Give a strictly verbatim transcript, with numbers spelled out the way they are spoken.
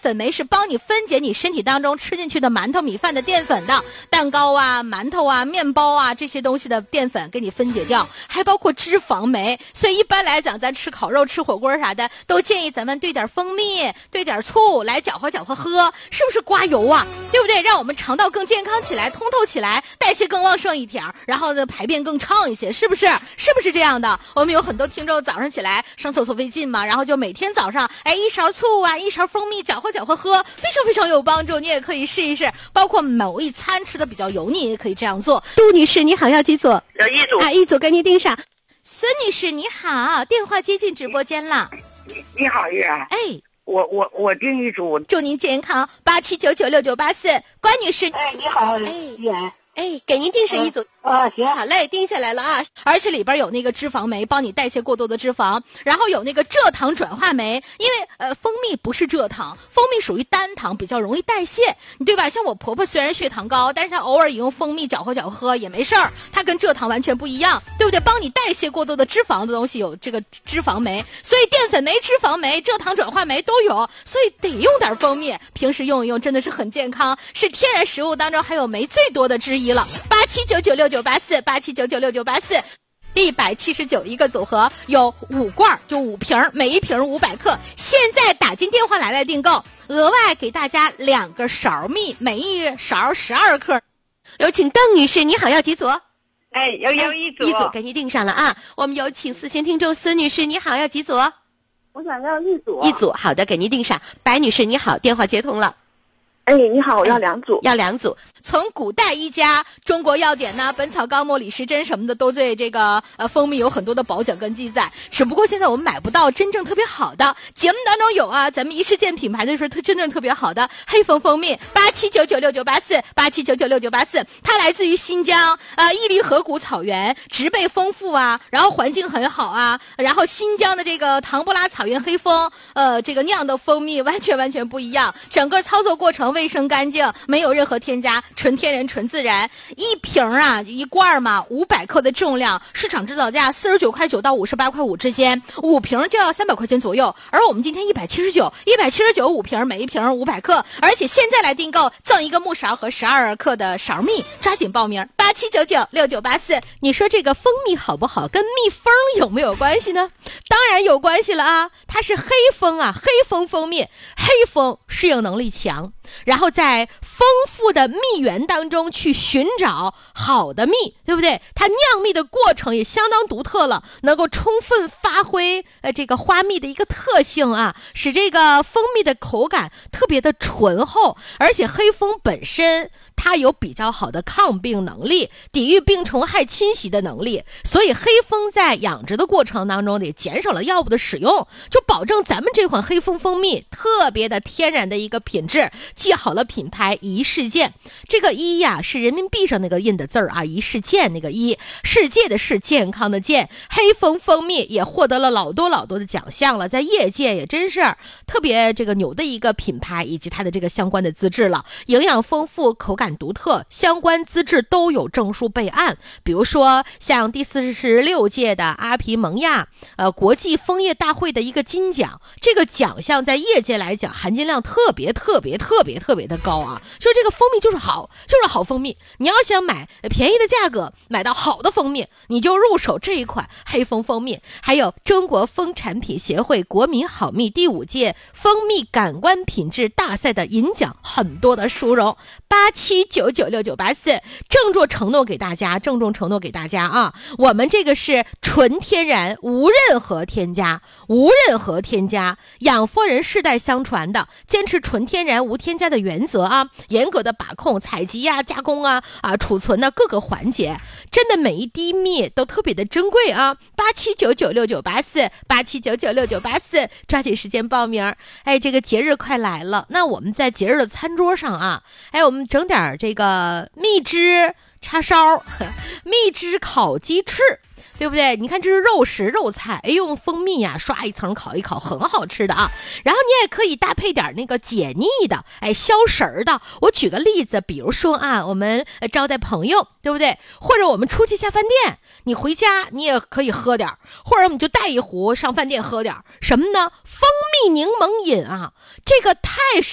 粉酶是帮你分解你身体当中吃进去的馒头米饭的淀粉的，蛋糕啊、馒头啊、面包啊这些东西的淀粉给你分解掉，还包括脂肪酶。所以一般来讲，咱吃烤肉、吃火锅啥的，都建议咱们兑点蜂蜜、兑点醋来搅和搅和喝，是不是刮油啊？对不对？让我们肠道更健康起来、通透起来，代谢更旺盛一点，然后呢排便更畅一些，是不是？是不是这样的？我们有很多听众早上起来上厕所费劲嘛，然后就每天早上哎一勺醋啊，一勺蜂蜜搅和搅和喝，非常非常有帮助。你也可以试一试，包括某一餐吃的比较油腻，也可以这样做。杜女士你好，要几组？ 要一组啊，一组给你订上。孙女士你好，电话接进直播间了。 你你好月， 哎， 我我我订一组， 祝您健康。八七九九六九八四，关女士。 哎，你好， 哎月， 哎，给您订上一组。 啊，行， 好嘞，定下来了啊！而且里边有那个脂肪酶，帮你代谢过多的脂肪，然后有那个蔗糖转化酶，因为呃蜂蜜不是蔗糖，蜂蜜属于单糖，比较容易代谢，对吧？像我婆婆虽然血糖高，但是她偶尔也用蜂蜜搅和搅和喝也没事儿，它跟蔗糖完全不一样，对不对？帮你代谢过多的脂肪的东西有这个脂肪酶，所以淀粉酶、脂肪酶、蔗糖转化酶都有，所以得用点蜂蜜，平时用一用真的是很健康，是天然食物当中含有酶最多的之一了。八七九九六九八四八七九九六九八四，一百七十九一个组合，有五罐，就五瓶，每一瓶五百克。现在打进电话来来订购，额外给大家两个勺蜜，每一勺十二克。有请邓女士，你好，要几组？ 哎，要要一组， 一组给您订上了啊。我们有请四线听众孙女士，你好，要几组？ 我想要一组， 一组，好的，给您订上。白女士，你好，电话接通了。 哎，你好，我要两组， 要两组。从古代医家、中国药典呢、本草纲目、李时珍什么的，都对这个呃蜂蜜有很多的保讲跟记载。只不过现在我们买不到真正特别好的。节目当中有啊，咱们一世健品牌的时候，它真正特别好的黑蜂蜂蜜，八七九九六九八四，八七九九六九八四，它来自于新疆呃伊犁河谷草原，植被丰富啊，然后环境很好啊，然后新疆的这个唐布拉草原黑蜂，呃，这个酿的蜂蜜完全完全不一样，整个操作过程卫生干净，没有任何添加，纯天然纯自然。一瓶啊一罐嘛，五百克的重量，市场指导价四十九块九到五十八块五之间，五瓶就要三百块钱左右。而我们今天一百七十九，一百七十九五瓶，每一瓶五百克，而且现在来订购赠一个木勺和十二克的勺蜜，抓紧报名八七九九六九八四。你说这个蜂蜜好不好，跟蜜蜂有没有关系呢？当然有关系了啊，它是黑蜂啊，黑蜂蜂蜜，黑蜂适应能力强，然后在丰富的蜜源当中去寻找好的蜜，对不对？它酿蜜的过程也相当独特了，能够充分发挥呃这个花蜜的一个特性啊，使这个蜂蜜的口感特别的醇厚，而且黑蜂本身它有比较好的抗病能力，抵御病虫害侵袭的能力，所以黑蜂在养殖的过程当中也减少了药物的使用，就保证咱们这款黑蜂蜂蜜特别的天然的一个品质。记好了品牌一世健，这个一呀、啊、是人民币上那个印的字儿啊，一世健那个一，世界的是健康的健。黑蜂蜂蜜也获得了老多老多的奖项了，在业界也真是特别这个牛的一个品牌，以及它的这个相关的资质了，营养丰富，口感独特，相关资质都有证书备案。比如说像第四十六届的阿皮蒙亚呃国际枫叶大会的一个金奖，这个奖项在业界来讲含金量特别特别特别特别的高啊，说这个蜂蜜就是好，就是好蜂蜜。你要想买便宜的价格买到好的蜂蜜，你就入手这一款黑蜂蜂蜜。还有中国蜂产品协会国民好蜜第五届蜂蜜感官品质大赛的银奖，很多的殊荣。八七九九六九八四，郑重承诺给大家，郑重承诺给大家啊，我们这个是纯天然，无任何添加，无任何添加，养蜂人世代相传的，坚持纯天然无添加的原则啊，严格的把控采集啊、加工啊、啊储存的各个环节，真的每一滴蜜都特别的珍贵啊！八七九九六九八四，八七九九六九八四，抓紧时间报名。哎，这个节日快来了，那我们在节日的餐桌上啊，哎，我们整点这个蜜汁叉烧，蜜汁烤鸡翅。对不对？你看这是肉食肉菜，哎，用蜂蜜呀、啊、刷一层烤一烤，很好吃的啊。然后你也可以搭配点那个解腻的，哎，消食儿的。我举个例子，比如说啊，我们招待朋友，对不对？或者我们出去下饭店，你回家你也可以喝点，或者我们就带一壶上饭店喝点什么呢？蜂蜜柠檬饮啊，这个太